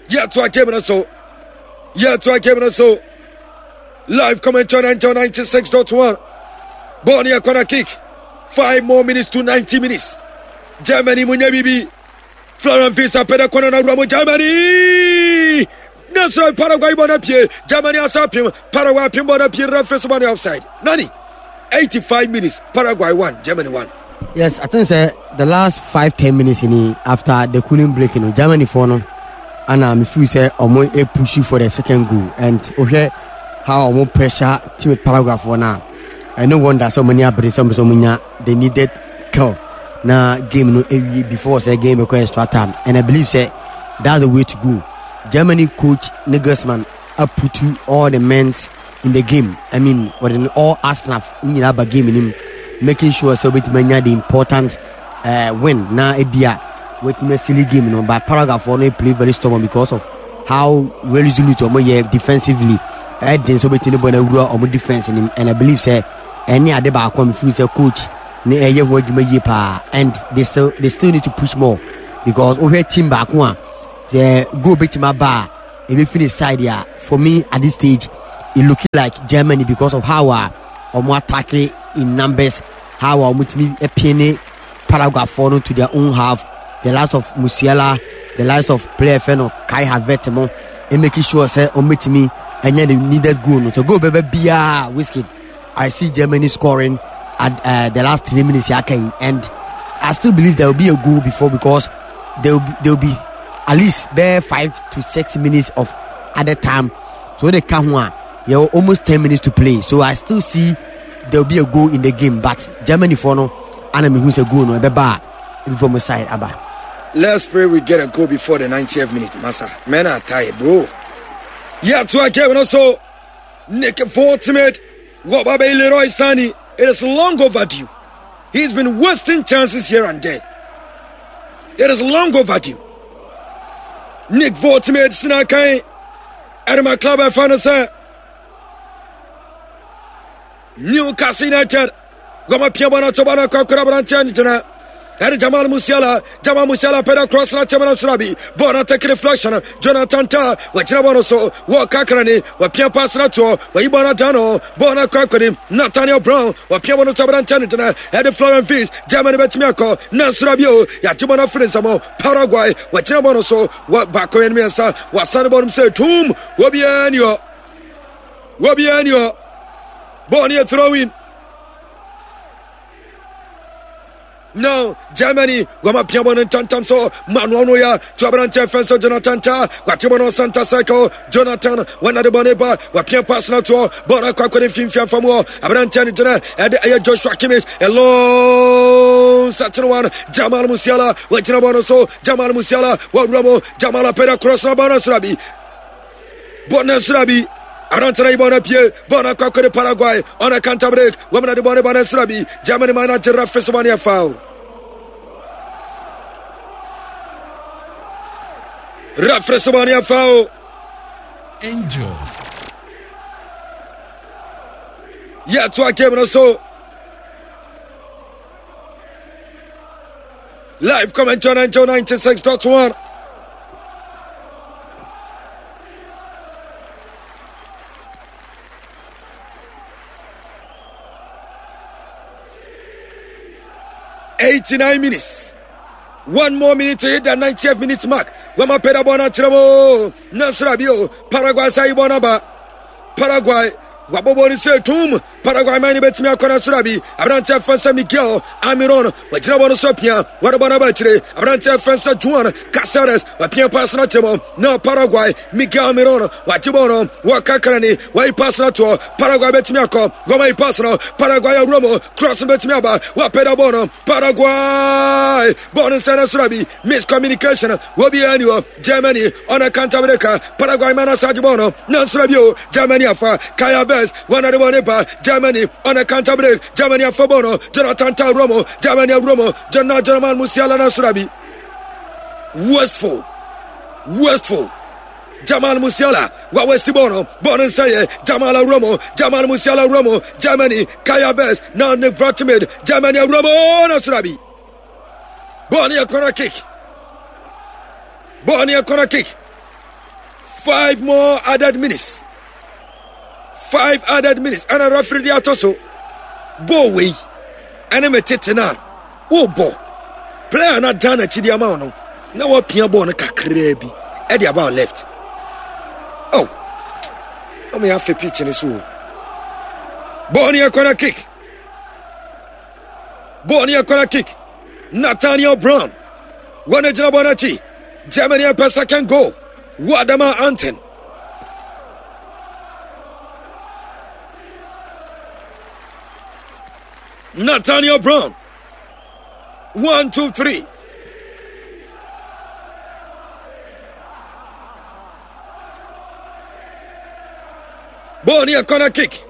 Yet to a game so. Live commentary on 96.1. Bornia corner kick. 5 more minutes to 90 minutes. Germany Munyabibi. Florent Visa Peda corner Ramo Germany. Natural Paraguay Bonapie. Germany Asapim. Paraguay Pim Bonapie. Reference money offside. Nani. 85 minutes. Paraguay 1. Germany 1. Yes, I think the last 5-10 minutes after the cooling break, Germany 4. And I'm feel say omo e push for the second goal, and okay how omo pressure team Paraguay for now. I no wonder so many they needed kill na game no before say game because extra time, and I believe say that's the way to go. Germany coach Nagelsmann put all the men in the game. I mean, within all Arsenal in the game in him, making sure so bit many the important win na ebia. With me silly game, but Paraguay for no play very strong because of how resolute defensively. I didn't so between the defense and I believe say any other back come feel say coach and they still need to push more because over team back one they go bit my bar if finish side here. For me at this stage it looking like Germany because of how attack in numbers, how me a Paraguay for to their own half. The last of Musiala, the last of player Feno, Kai Havertz, and making sure say omit me and then the needed goal. So go baby Bia Whiskey. I see Germany scoring at the last 3 minutes and I still believe there will be a goal before because there will be at least bare 5 to 6 minutes of other time. So they come one. There are almost 10 minutes to play. So I still see there will be a goal in the game. But Germany for no, and I mean who's a goal no beba before my side Abba. Let's pray we get a goal before the 90th minute, Massa. Men are tired, bro. Yeah, to a game also. Nick Fortimate, Wababe Leroy Sani. It is long overdue. He's been wasting chances here and there. It is long overdue. Nick Fortimate, Sinakai, Edema Club, I found us. Newcastle United. Goma Piabana Tobana Kakurabantan. Jamal Musiala peda cross na Chaman Surabi. Bona take reflection. Jonathan Ta, Wachinabono so, Wakakrani, Wapia Passana to, Waibana Dano, Bona Kakani, Nathaniel Brown, Wapiano Tabaran Tanitana, and the Florent Fils, Germany Betmiako, Nansurabio, Yachimana Frinsamo, Paraguay, Wachinabono so, what Bako and Mensa, Wasanabon said, Tomb, Wabianio, Bonia throwing. No, Germany, Goma Piamon and Tantam so, Manuanoya, Jobrante Fenso, Jonathan Ta, Guatimono Santa Seco, Jonathan, one of the Boneba, Wapian Passana to, Bona Kakoni Finfia Famo, Abrantan, and Joshua Kimmich, a long Saturn one, Jamal Musiala, Wachinabono so, Jamal Musiala, Wadramo, Jamala Peda Cross Surabi, Bonasurabi. Arantara Bona Pierre, Bona Coco de Paraguay, on a counter break, woman at the Bonabana Surabi, Germany manager Rafesomania foul. Rafesomania foul. Angel. Yeah, to a game or so. Live comment on 96.1. $89 minutes. 1 more minute to hit the 90th minutes mark. Wama peda bona tremo. Nasrabio. Paraguay saibonaba. Paraguay. Waboboni se tum. Paraguay mani betimi akona surabi. Abrante Fransa Miguel Amiron. Wajinabono Sopia. Wadabona Batre. Abrante Fransa Juan Casares. Wapia Pasna Chemo. No Paraguay. Miguel Amiron. Wajibono. Wakakrani. Wai Pasna to. Paraguay betimiako. Goma Pasna. Paraguay Romo. Cross betimiaba. Wapeda bono. Paraguay. Bono Sana Surabi. Miscommunication. Wabi annual. Germany. On a Cantabreca. Paraguay Mana Sajibono. Nansrabio. Germany afa. Kaya Bes. One of the one. Germany on a counter break. Germany a Fabono, Jonathan Ta Romo, Germany a Romo, German Musiala Nasurabi. Westful. Jamal Musiala, Westibono, Bonan Saye, Jamal Romo, Jamal Musiala Romo, Germany, Kaya Bes, now Nevratimid, Germany a Romo Nasurabi. Bonia corner kick. 5 more added minutes. 5 added minutes. And a referee the atoso. Bo way. Enemy tetina. Oh bo. Player not done a chidi amount. Now what Pia Bona Kakrebi. Eddie about left. Oh. I may have a pitch in the soul. Bonnie corner kick. Bonnie corner kick. Nathaniel Brown. Wanajina Bonachi. Germany per second goal. Wadama Anten. Nathaniel Brown. 1, 2, 3. Bonnie corner kick.